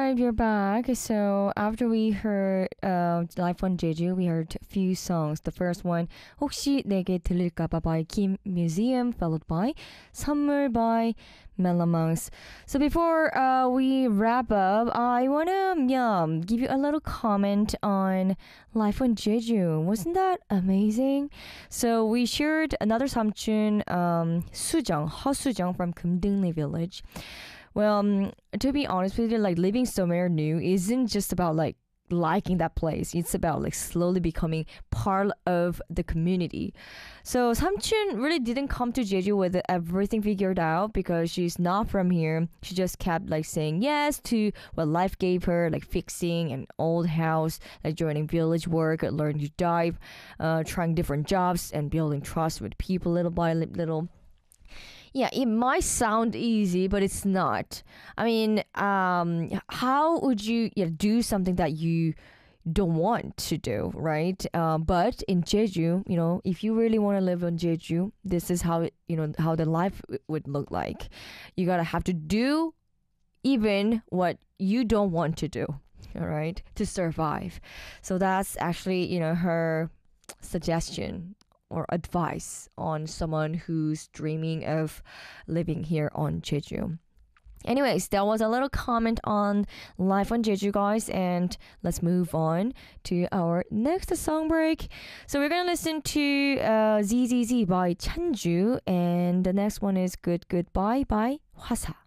right, we're back. So after we heard Life on Jeju, we heard a few songs. The first one, 혹시 내게 들릴까봐 by Kim Museum, followed by Summer by Melamongs. So before we wrap up, I wanna give you a little comment on Life on Jeju. Wasn't that amazing? So we shared another samchun, Sujang, Sujang from Kumdungli village. Well, to be honest with you, like living somewhere new isn't just about like liking that place. It's about like slowly becoming part of the community. So Samchun really didn't come to Jeju with everything figured out because she's not from here. She just kept like saying yes to what life gave her, like fixing an old house, like joining village work, learning to dive, trying different jobs, and building trust with people little by little. Yeah, it might sound easy, but it's not. I mean, how would you do something that you don't want to do, right? But in Jeju, if you really want to live in Jeju, this is how how the life would look like. You gotta have to do even what you don't want to do, all right, to survive. So that's actually her suggestion or advice on someone who's dreaming of living here on Jeju. Anyways, that was a little comment on life on Jeju, guys, and let's move on to our next song break. So we're gonna listen to ZZZ by Chanju, and the next one is Good Goodbye by Hwasa.